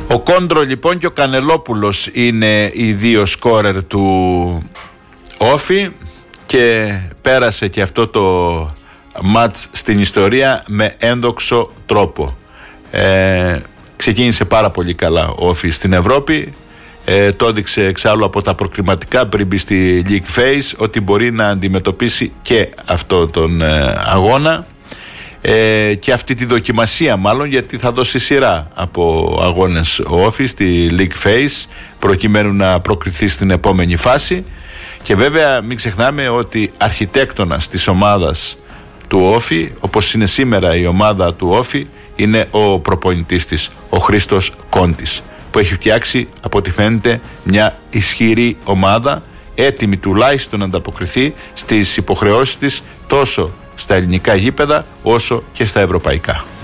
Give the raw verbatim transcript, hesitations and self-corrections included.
Ο Κόντρο λοιπόν και ο Κανελόπουλος είναι οι δύο σκόρερ του Όφη και πέρασε και αυτό το μάτς στην ιστορία με ένδοξο τρόπο. Ε, ξεκίνησε πάρα πολύ καλά ο Όφη στην Ευρώπη. Ε, το έδειξε εξάλλου από τα προκριματικά πριν μπει στη League Phase ότι μπορεί να αντιμετωπίσει και αυτό τον ε, αγώνα ε, και αυτή τη δοκιμασία, μάλλον, γιατί θα δώσει σειρά από αγώνες ο Όφη στη League Phase προκειμένου να προκριθεί στην επόμενη φάση. Και βέβαια μην ξεχνάμε ότι αρχιτέκτονας της ομάδας του Όφη, όπως είναι σήμερα η ομάδα του Όφη, είναι ο προπονητής της, ο Χρήστος Κόντης, που έχει φτιάξει από ό,τι φαίνεται μια ισχυρή ομάδα, έτοιμη τουλάχιστον να ανταποκριθεί στις υποχρεώσεις της τόσο στα ελληνικά γήπεδα όσο και στα ευρωπαϊκά.